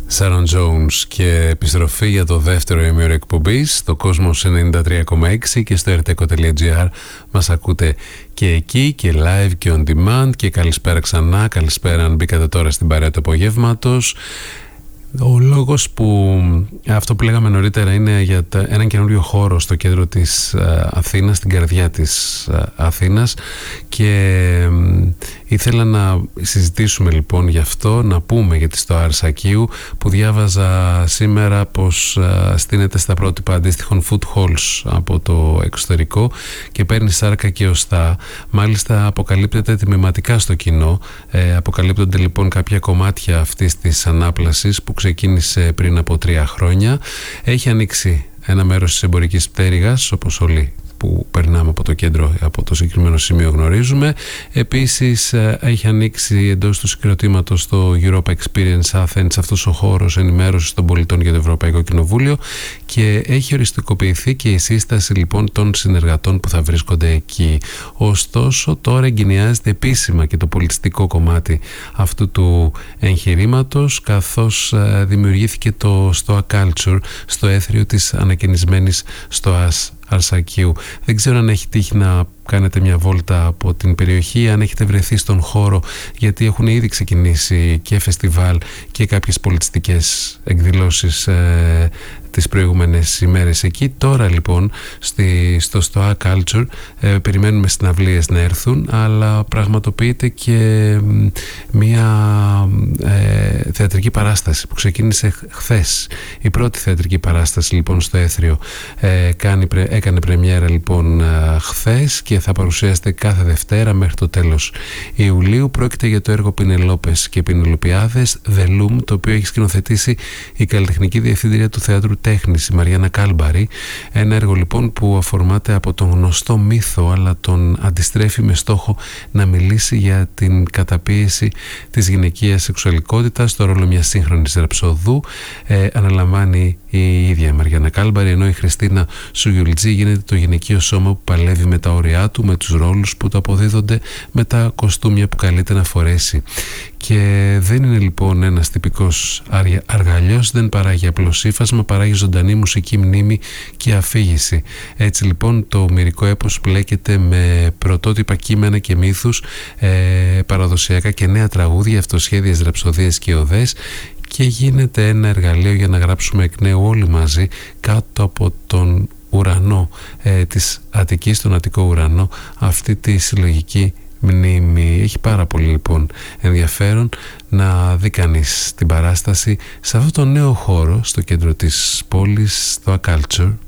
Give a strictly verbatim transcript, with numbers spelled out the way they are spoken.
Sharon Jones και επιστροφή για το δεύτερο ημίωρο εκπομπής στο Κόσμος ενενήντα τρία κόμμα έξι και στο ερτέκο τελεία τζι άρ. Μας ακούτε και εκεί και live και on demand. Και καλησπέρα ξανά, καλησπέρα αν μπήκατε τώρα στην παρέα του απογεύματος. Ο λόγος που αυτό που λέγαμε νωρίτερα είναι για έναν καινούριο χώρο στο κέντρο της Αθήνας, στην καρδιά της Αθήνας, και ήθελα να συζητήσουμε λοιπόν γι' αυτό, να πούμε γιατί στο Αρσακίου που διάβαζα σήμερα πως στείνεται στα πρότυπα αντίστοιχων food halls από το εξωτερικό και παίρνει σάρκα και οστά. Μάλιστα αποκαλύπτεται τμηματικά στο κοινό, ε, αποκαλύπτονται λοιπόν κάποια κομμάτια αυτής της ανάπλασης που ξεκίνησε πριν από τρία χρόνια. Έχει ανοίξει ένα μέρος της εμπορικής πτέρυγας, όπως όλοι που περνάμε από το κέντρο, από το συγκεκριμένο σημείο γνωρίζουμε. Επίσης έχει ανοίξει εντός του συγκροτήματος το Europa Experience Athens, αυτός ο χώρος ενημέρωσης των πολιτών για το Ευρωπαϊκό Κοινοβούλιο, και έχει οριστικοποιηθεί και η σύσταση λοιπόν των συνεργατών που θα βρίσκονται εκεί. Ωστόσο τώρα εγκαινιάζεται επίσημα και το πολιτιστικό κομμάτι αυτού του εγχειρήματος, καθώς δημιουργήθηκε το Stoa Culture στο έθριο της ανακαινισμένης Stoas Αρσακίου. Δεν ξέρω αν έχει τύχει να κάνετε μια βόλτα από την περιοχή, αν έχετε βρεθεί στον χώρο, γιατί έχουν ήδη ξεκινήσει και φεστιβάλ και κάποιες πολιτιστικές εκδηλώσεις ε, τις προηγούμενες ημέρες εκεί. Τώρα λοιπόν στη, στο Stoa Culture ε, περιμένουμε συναυλίες να έρθουν, αλλά πραγματοποιείται και μια ε, θεατρική παράσταση που ξεκίνησε χθες. Η πρώτη θεατρική παράσταση λοιπόν στο έθριο ε, κάνει, έκανε πρεμιέρα λοιπόν ε, χθες και θα παρουσιάζεται κάθε Δευτέρα μέχρι το τέλος Ιουλίου. Πρόκειται για το έργο Πινελόπες και Πινελοπιάδες, The Loom, το οποίο έχει σκηνοθετήσει η καλλιτεχνική διευθύντρια του Θεάτρου Τέχνης, η Μαριάννα Κάλμπαρη. Ένα έργο λοιπόν που αφορμάται από τον γνωστό μύθο, αλλά τον αντιστρέφει με στόχο να μιλήσει για την καταπίεση της γυναικείας σεξουαλικότητας. Στο ρόλο μιας σύγχρονης ραψοδού ε, αναλαμβάνει η ίδια η Μαριάννα Κάλμπαρη, ενώ η Χριστίνα Σουγιουλτζή γίνεται το γυναικείο σώμα που παλεύει με τα όρια του, με τους ρόλους που του αποδίδονται, με τα κοστούμια που καλείται να φορέσει. Και δεν είναι λοιπόν ένας τυπικός αργαλιός, δεν παράγει απλώς ύφασμα, παράγει ζωντανή μουσική, μνήμη και αφήγηση. Έτσι λοιπόν το μυρικό έπος μπλέκεται με πρωτότυπα κείμενα και μύθους, ε, παραδοσιακά και νέα τραγούδια, αυτοσχέδιες, ραψοδίες και οδές, και γίνεται ένα εργαλείο για να γράψουμε εκ νέου όλοι μαζί κάτω από τον ουρανό ε, της Αττικής, τον Αττικό ουρανό, αυτή τη συλλογική μνήμη. Έχει πάρα πολύ λοιπόν ενδιαφέρον να δει κανείς την παράσταση σε αυτό το νέο χώρο στο κέντρο της πόλης, στο A Culture.